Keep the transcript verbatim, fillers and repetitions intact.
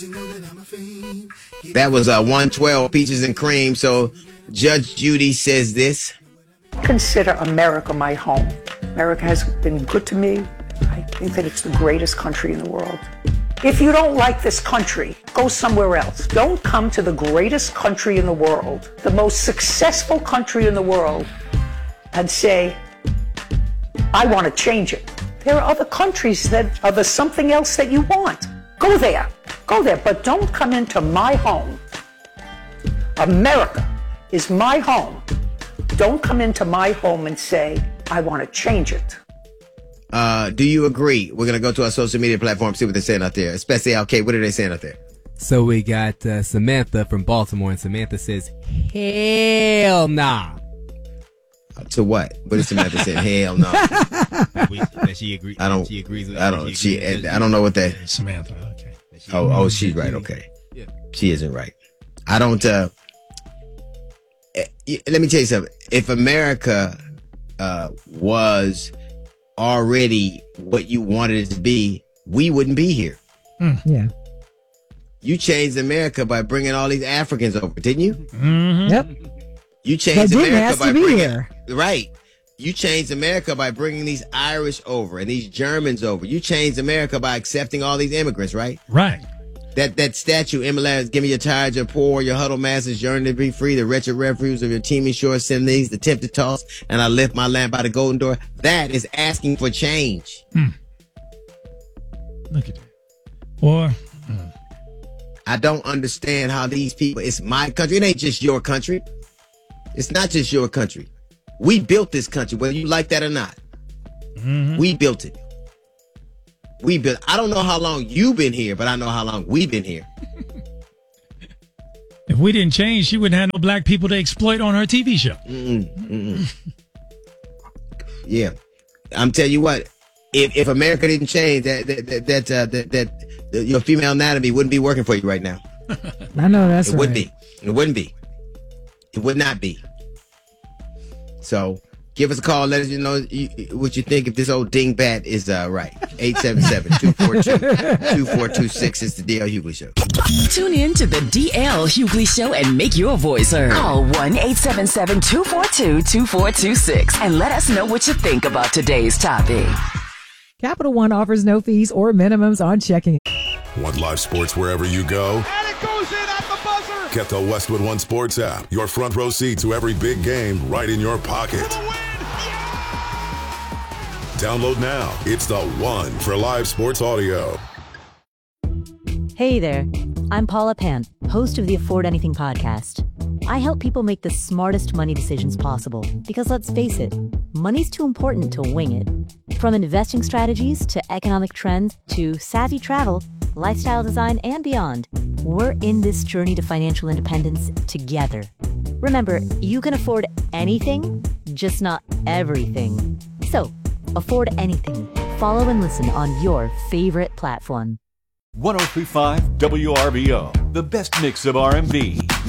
That was uh, one twelve Peaches and Cream. So Judge Judy says this. Consider America my home. America has been good to me. I think that it's the greatest country in the world. If you don't like this country, go somewhere else. Don't come to the greatest country in the world, the most successful country in the world, and say, I want to change it. There are other countries that are the something else that you want. Go there. Go there. But don't come into my home. America is my home. Don't come into my home and say, I want to change it. Uh, do you agree? We're going to go to our social media platform, see what they're saying out there. Especially, okay, what are they saying out there? So we got uh, Samantha from Baltimore, and Samantha says, hell nah. Uh, to what? What is Samantha saying? Hell no. That she agree, I don't, she agrees with, I don't, she, she, I don't know what that. Samantha, okay. Oh, oh, she's right, okay. Yeah. She isn't right. I don't, uh, let me tell you something. If America, uh, was already what you wanted it to be, we wouldn't be here. Mm. Yeah. You changed America by bringing all these Africans over, didn't you? Mm-hmm. Yep. You changed That didn't America have by to be bringing here. right. You changed America by bringing these Irish over and these Germans over. You changed America by accepting all these immigrants, right? Right. That that statue, Emily, give me your tired, your poor, your huddled masses yearning to be free, the wretched refuse of your teeming shore, send these, the tempted toss, and I lift my lamp by the golden door. That is asking for change. Hmm. Look at that. Or hmm. I don't understand how these people, it's my country. It ain't just your country. It's not just your country. We built this country, whether you like that or not. Mm-hmm. We built it. We built. I don't know how long you've been here, but I know how long we've been here. If we didn't change, she wouldn't have no black people to exploit on her T V show. Mm-mm, mm-mm. Yeah, I'm telling you what. If if America didn't change, that that that that, uh, that, that, that your female anatomy wouldn't be working for you right now. I know that's it right. wouldn't be. It wouldn't be. It would not be. So give us a call. Let us know what you think if this old dingbat is uh, right. eight seven seven, two four two, two four two six is the D L Hughley Show. Tune in to the D L Hughley Show and make your voice heard. Call one eight seven seven, two four two, two four two six and let us know what you think about today's topic. Capital One offers no fees or minimums on checking. Want live sports wherever you go? And it goes in at the buzzer! Get the Westwood One Sports app. Your front row seat to every big game right in your pocket. Download now. It's the one for live sports audio. Hey there. I'm Paula Pant, host of the Afford Anything podcast. I help people make the smartest money decisions possible because, let's face it, money's too important to wing it. From investing strategies to economic trends to savvy travel, lifestyle design, and beyond, we're in this journey to financial independence together. Remember, you can afford anything, just not everything. So, afford anything. Follow and listen on your favorite platform. one oh three point five W R B O, the best mix of R and B,